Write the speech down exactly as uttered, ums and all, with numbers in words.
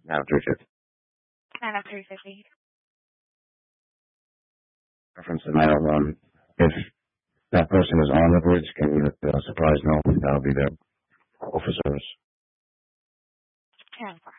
Now three fifty. nine oh three fifty. Reference to nine oh one. If that person is on the bridge, can you let the surprise know? That'll be their call for service. ten four.